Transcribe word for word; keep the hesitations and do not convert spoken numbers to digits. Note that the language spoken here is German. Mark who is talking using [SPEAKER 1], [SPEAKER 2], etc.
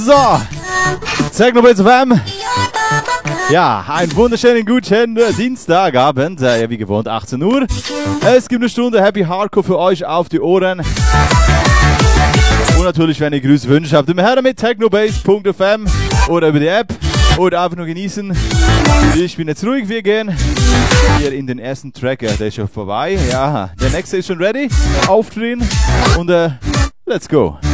[SPEAKER 1] So, Technobase F M. Ja, einen wunderschönen guten Dienstagabend, äh, ja, wie gewohnt achtzehn Uhr. Es gibt eine Stunde Happy Hardcore für euch auf die Ohren. Und natürlich, wenn ihr Grüße wünscht habt, immer her mit technobase punkt f m oder über die App oder einfach nur genießen. Ich bin jetzt ruhig, wir gehen hier in den ersten Track, der ist schon vorbei. Ja, der nächste ist schon ready, aufdrehen und äh, let's go.